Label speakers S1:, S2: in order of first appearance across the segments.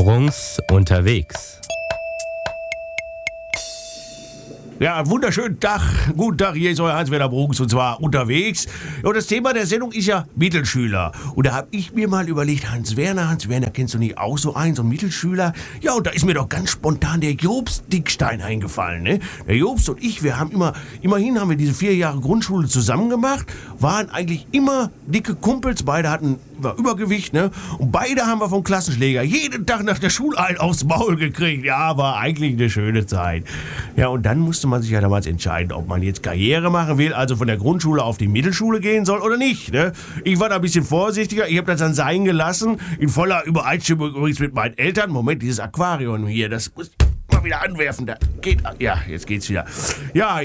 S1: Bruns unterwegs.
S2: Ja, wunderschönen Tag. Guten Tag, hier ist euer Hans-Werner Bruns und zwar unterwegs. Und das Thema der Sendung ist ja Mittelschüler. Und da habe ich mir mal überlegt, Hans-Werner, kennst du nicht auch so einen, so einen Mittelschüler? Ja, und da ist mir doch ganz spontan der Jobst Dickstein eingefallen, ne? Der Jobst und ich, wir haben immerhin haben wir diese 4 Jahre Grundschule zusammen gemacht, waren eigentlich immer dicke Kumpels, beide hatten Übergewicht, ne? Und beide haben wir vom Klassenschläger jeden Tag nach der Schule einen aufs Maul gekriegt. Ja, war eigentlich eine schöne Zeit. Ja, und dann musste man sich ja damals entscheiden, ob man jetzt Karriere machen will, also von der Grundschule auf die Mittelschule gehen soll oder nicht, ne? Ich war da ein bisschen vorsichtiger, ich habe das dann sein gelassen, in voller Übereinstimmung übrigens mit meinen Eltern. Moment, dieses Aquarium hier, das muss ich mal wieder anwerfen. Da geht, ja, jetzt geht's wieder. Ja,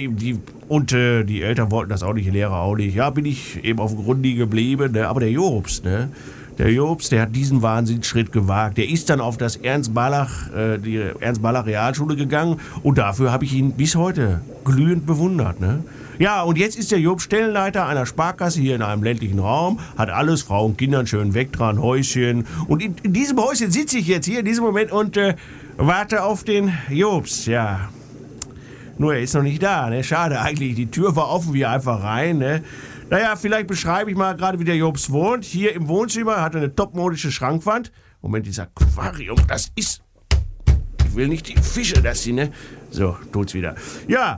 S2: die Eltern wollten das auch nicht, die Lehrer auch nicht. Ja, bin ich eben auf dem Grunde geblieben, ne? Aber der Jobst, ne? Der Jobst, der hat diesen Wahnsinnsschritt gewagt. Der ist dann auf das die Ernst-Ballach Realschule gegangen und dafür habe ich ihn bis heute glühend bewundert, ne? Ja, und jetzt ist der Jobst Stellenleiter einer Sparkasse hier in einem ländlichen Raum, hat alles, Frau und Kinder, schön weg dran, Häuschen. Und in diesem Häuschen sitze ich jetzt hier in diesem Moment und warte auf den Jobst, ja. Nur er ist noch nicht da, ne? Schade eigentlich, die Tür war offen, wie einfach rein, ne? Naja, vielleicht beschreibe ich mal gerade, wie der Jobst wohnt. Hier im Wohnzimmer hat er eine topmodische Schrankwand. Moment, dieses Aquarium, das ist... Ich will nicht die Fische, dass sie, ne? So, tut's wieder. Ja,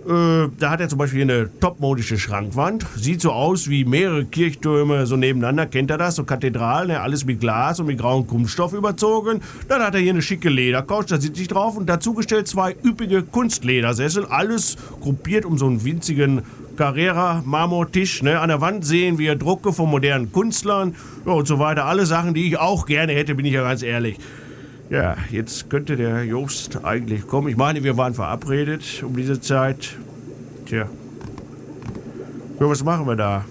S2: da hat er zum Beispiel eine topmodische Schrankwand. Sieht so aus wie mehrere Kirchtürme so nebeneinander. Kennt er das? So Kathedralen, ne? Alles mit Glas und mit grauem Kunststoff überzogen. Dann hat er hier eine schicke Ledercouch, da sitze ich drauf. Und dazu gestellt 2 üppige Kunstledersessel. Alles gruppiert um so einen winzigen Carrera-Marmortisch, ne? An der Wand sehen wir Drucke von modernen Künstlern, ja, und so weiter. Alle Sachen, die ich auch gerne hätte, bin ich ja ganz ehrlich. Ja, jetzt könnte der Jobst eigentlich kommen. Ich meine, wir waren verabredet um diese Zeit. Tja. Ja, was machen wir da?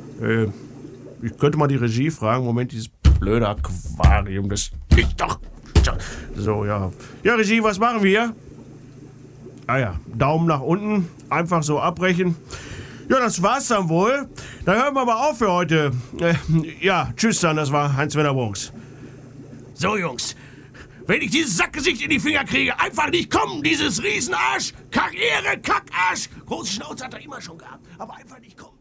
S2: Ich könnte mal die Regie fragen. Moment, dieses blöde Aquarium, das ist doch... So, ja. Ja, Regie, was machen wir? Ah ja, Daumen nach unten, einfach so abbrechen. Ja, das war's dann wohl. Dann hören wir mal auf für heute. Ja, tschüss dann, das war Hans-Werner Bruns. So, Jungs, wenn ich dieses Sackgesicht in die Finger kriege, einfach nicht kommen, dieses Riesenarsch, Karriere, Kackarsch. Große Schnauze hat er immer schon gehabt, aber einfach nicht kommen.